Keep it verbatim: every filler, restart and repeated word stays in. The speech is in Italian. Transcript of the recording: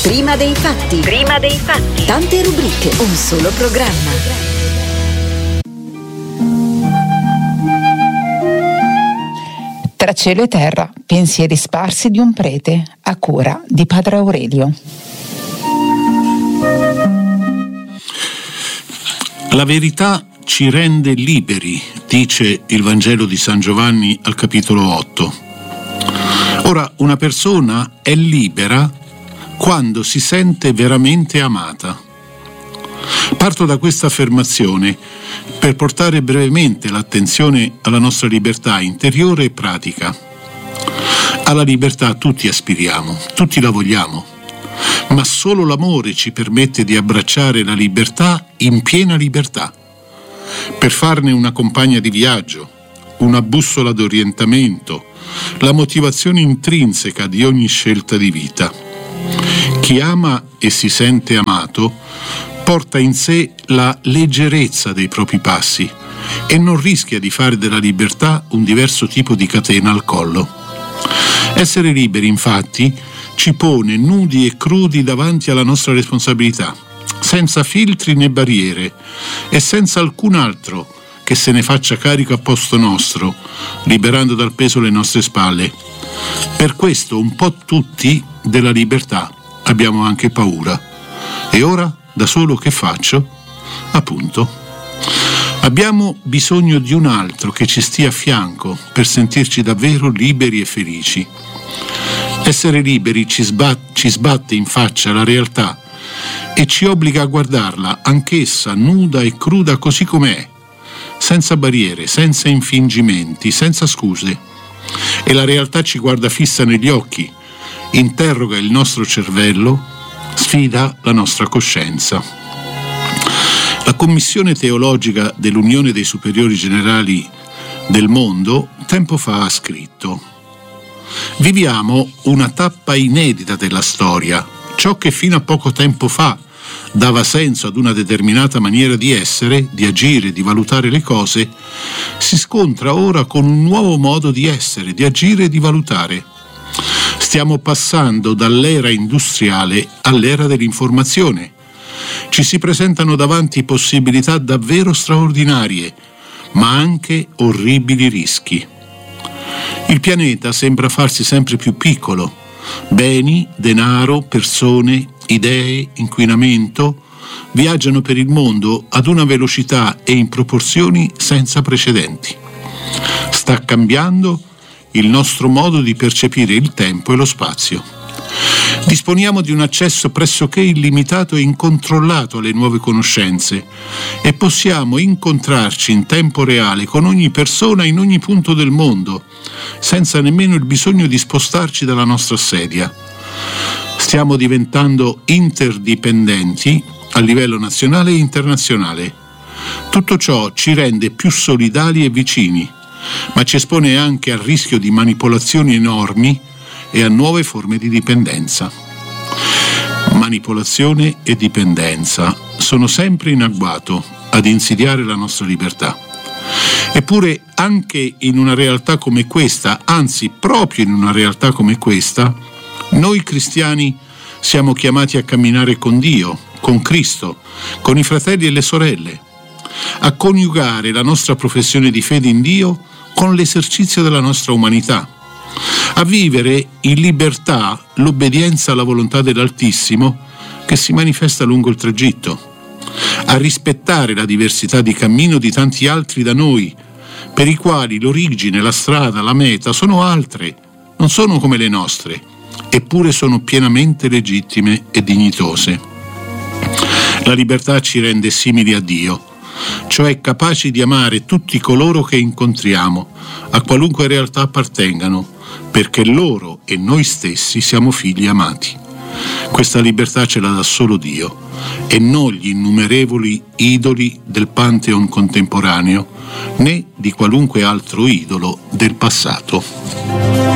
Prima dei fatti. Prima dei fatti. Tante rubriche, un solo programma. Tra cielo e terra, pensieri sparsi di un prete, a cura di Padre Aurelio. La verità ci rende liberi, dice il Vangelo di San Giovanni al capitolo otto. Ora, una persona è libera quando si sente veramente amata. Parto da questa affermazione per portare brevemente l'attenzione alla nostra libertà interiore e pratica. Alla libertà tutti aspiriamo, tutti la vogliamo, ma solo l'amore ci permette di abbracciare la libertà in piena libertà, per farne una compagna di viaggio, una bussola d'orientamento, la motivazione intrinseca di ogni scelta di vita. Chi ama e si sente amato porta in sé la leggerezza dei propri passi e non rischia di fare della libertà un diverso tipo di catena al collo. Essere liberi, infatti, ci pone nudi e crudi davanti alla nostra responsabilità, senza filtri né barriere e senza alcun altro che se ne faccia carico a posto nostro, liberando dal peso le nostre spalle. Per questo un po' tutti della libertà abbiamo anche paura. E ora, da solo che faccio? Appunto, abbiamo bisogno di un altro che ci stia a fianco per sentirci davvero liberi e felici. Essere liberi ci, sbat- ci sbatte in faccia la realtà e ci obbliga a guardarla, anch'essa nuda e cruda così com'è, senza barriere, senza infingimenti, senza scuse. E la realtà ci guarda fissa negli occhi, interroga il nostro cervello, sfida la nostra coscienza. La Commissione teologica dell'Unione dei Superiori Generali del Mondo tempo fa ha scritto: viviamo una tappa inedita della storia. Ciò che fino a poco tempo fa dava senso ad una determinata maniera di essere, di agire, di valutare le cose, si scontra ora con un nuovo modo di essere, di agire e di valutare. Stiamo passando dall'era industriale all'era dell'informazione. Ci si presentano davanti possibilità davvero straordinarie, ma anche orribili rischi. Il pianeta sembra farsi sempre più piccolo. Beni, denaro, persone, idee, inquinamento viaggiano per il mondo ad una velocità e in proporzioni senza precedenti. Sta cambiando il nostro modo di percepire il tempo e lo spazio. Disponiamo di un accesso pressoché illimitato e incontrollato alle nuove conoscenze e possiamo incontrarci in tempo reale con ogni persona in ogni punto del mondo, senza nemmeno il bisogno di spostarci dalla nostra sedia. Stiamo diventando interdipendenti a livello nazionale e internazionale. Tutto ciò ci rende più solidali e vicini, ma ci espone anche al rischio di manipolazioni enormi e a nuove forme di dipendenza. Manipolazione e dipendenza sono sempre in agguato ad insidiare la nostra libertà. Eppure anche in una realtà come questa, anzi proprio in una realtà come questa, noi cristiani siamo chiamati a camminare con Dio, con Cristo, con i fratelli e le sorelle, a coniugare la nostra professione di fede in Dio con l'esercizio della nostra umanità, a vivere in libertà l'obbedienza alla volontà dell'Altissimo che si manifesta lungo il tragitto, a rispettare la diversità di cammino di tanti altri da noi, per i quali l'origine, la strada, la meta sono altre, non sono come le nostre, eppure sono pienamente legittime e dignitose. La libertà ci rende simili a Dio, cioè capaci di amare tutti coloro che incontriamo, a qualunque realtà appartengano, perché loro e noi stessi siamo figli amati. Questa libertà ce la dà solo Dio e non gli innumerevoli idoli del Pantheon contemporaneo, né di qualunque altro idolo del passato.